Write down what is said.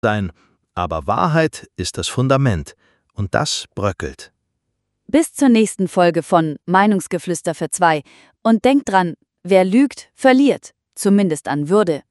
sein, aber Wahrheit ist das Fundament und das bröckelt. Bis zur nächsten Folge von Meinungsgeflüster für zwei und denkt dran, wer lügt, verliert, zumindest an Würde.